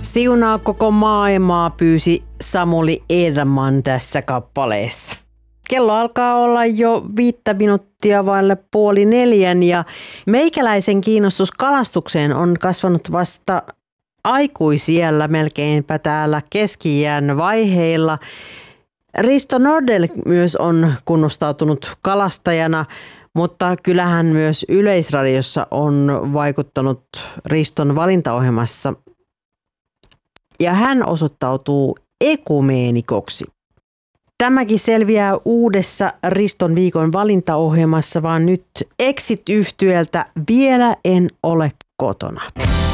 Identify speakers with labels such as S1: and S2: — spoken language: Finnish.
S1: Siunaa koko maailmaa pyysi Samuli Edelman tässä kappaleessa. Kello alkaa olla jo 5 minuuttia vaille 3:30 ja meikäläisen kiinnostus kalastukseen on kasvanut vasta aikuisiällä melkeinpä täällä keski-iän vaiheilla. Risto Nordell myös on kunnostautunut kalastajana, mutta kyllähän myös Yleisradiossa on vaikuttanut Riston valintaohjelmassa. Ja hän osoittautuu ekumeenikoksi. Tämäkin selviää uudessa Riston viikon valintaohjelmassa, vaan nyt Exit-yhtyeltä Vielä en ole kotona.